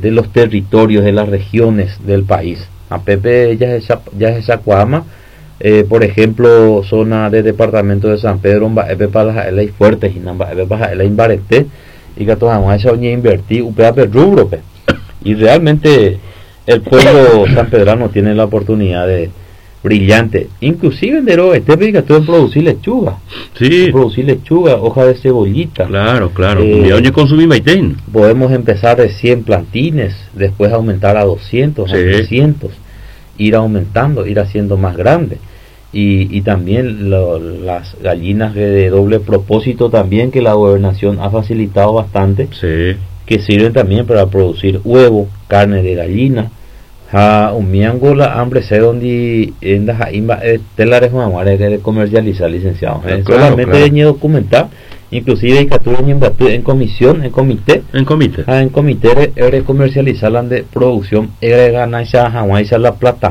de los territorios, de las regiones del país. A Pepe ya es Sacuama, por ejemplo, zona del departamento de San Pedro, Epe para las fuertes y Epe para la Imbarete, y que todos vamos a invertir un pedazo de rubro, y realmente el pueblo sanpedrano tiene la oportunidad de brillante, inclusive en Dero este pedido en producir lechuga, hoja de cebollita, claro, y oye consumir maitén, podemos empezar de 100 plantines, después aumentar a 200, a 300, ir aumentando, ir haciendo más grande, y también las gallinas de doble propósito también, que la gobernación ha facilitado bastante, que sirven también para producir huevo, carne de gallina. Un miango la hambre sé donde en las telares de comercializar, licenciado, solamente de documentar, inclusive hay que en comisión, en comité de comercializar de producción ganar la plata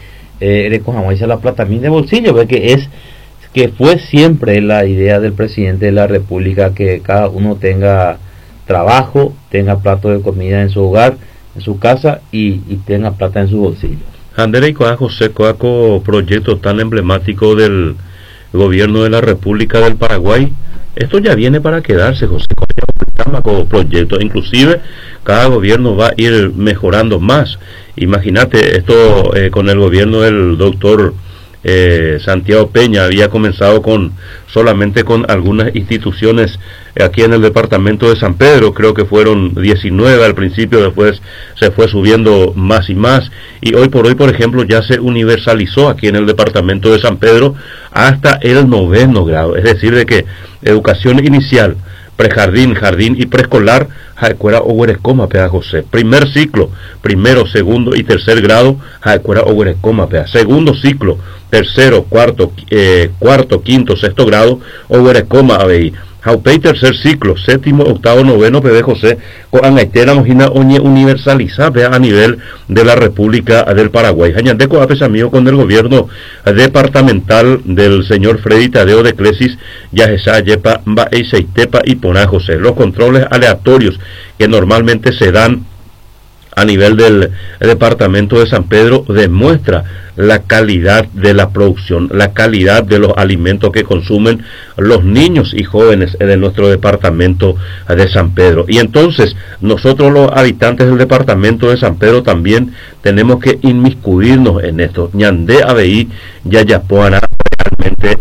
de bolsillo, que fue siempre la idea del presidente de la República, que cada uno tenga trabajo, tenga plato de comida en su hogar, en su casa, y tenga plata en su bolsillo. Andere y José Coaco, proyecto tan emblemático del gobierno de la República del Paraguay, esto ya viene para quedarse, José Coaco, proyecto, inclusive cada gobierno va a ir mejorando más. Imagínate esto, con el gobierno del doctor Santiago Peña había comenzado solamente con algunas instituciones aquí en el departamento de San Pedro, creo que fueron 19 al principio, después se fue subiendo más y más, y hoy por hoy, por ejemplo, ya se universalizó aquí en el departamento de San Pedro hasta el 9º grado, es decir, de que educación inicial, prejardín, jardín y preescolar, Jaecuera Oguerecoma, pea José. Primer ciclo, primero, segundo y tercer grado, Jaecuera Oguerecoma, pea. Segundo ciclo, tercero, cuarto, quinto, sexto grado, Oguerecoma, ABI. Jaupey tercer ciclo, séptimo, octavo, noveno, PB José, con Angaitera Mojina Oñe universalizada a nivel de la República del Paraguay. Jañandeco apes amigo con el gobierno departamental del señor Freddy Tadeo de Clesis, Yajesa, Yepa, Mba, Eiseitepa y Poná José. Los controles aleatorios que normalmente se dan a nivel del departamento de San Pedro demuestra la calidad de la producción, la calidad de los alimentos que consumen los niños y jóvenes de nuestro departamento de San Pedro. Y entonces nosotros los habitantes del departamento de San Pedro también tenemos que inmiscuirnos en esto. Ñandé ABI Yayapoana realmente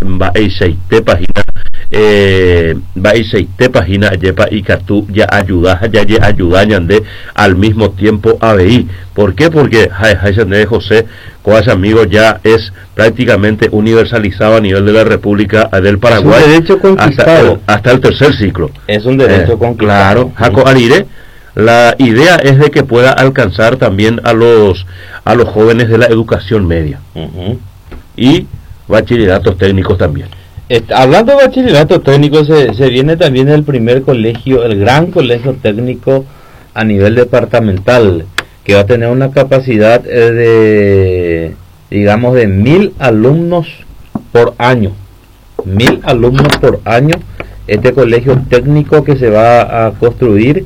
página yepa y catú ya ayuda ñandé al mismo tiempo ABI. ¿Por qué? Porque José Coas amigos ya es prácticamente universalizado a nivel de la República del Paraguay. Es un derecho conquistado hasta el tercer ciclo. Es un derecho conquistado. Claro, Jaco Arire. La idea es de que pueda alcanzar también a los jóvenes de la educación media y bachilleratos técnicos también. Hablando de bachillerato técnico, se viene también el primer colegio, el gran colegio técnico a nivel departamental, que va a tener una capacidad de 1.000 alumnos por año. 1.000 alumnos por año. Este colegio técnico que se va a construir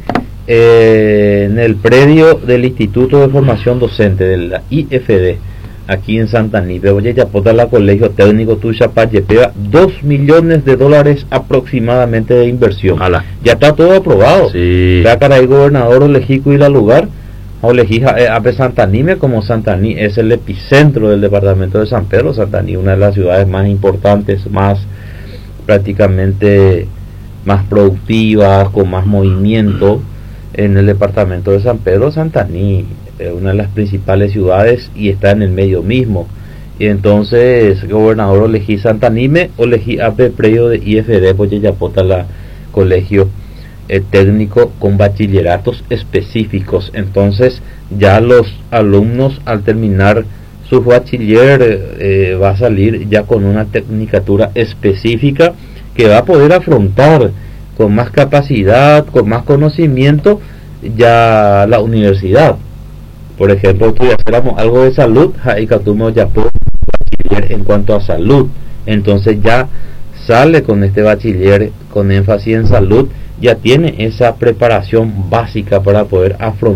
en el predio del Instituto de Formación Docente, de la IFD, aquí en Santa Anita. Oye, ya pota la colegio técnico tuya para pega $2 millones aproximadamente de inversión. Ala. Ya está todo aprobado. Sí. Ya cara el gobernador Olejico y la lugar elegí a Santaní, como Santaní es el epicentro del departamento de San Pedro. Santaní, una de las ciudades más importantes, más prácticamente más productivas, con más movimiento en el departamento de San Pedro. Santaní es una de las principales ciudades y está en el medio mismo. Y entonces el gobernador elegí Santanime, elegí a predio de IFD, pues ya pota la colegio técnico con bachilleratos específicos. Entonces ya los alumnos al terminar su bachiller va a salir ya con una tecnicatura específica que va a poder afrontar con más capacidad, con más conocimiento ya la universidad. Por ejemplo, estudiáramos algo de salud, ya puedo bachiller en cuanto a salud, entonces ya sale con este bachiller con énfasis en salud, ya tiene esa preparación básica para poder afrontar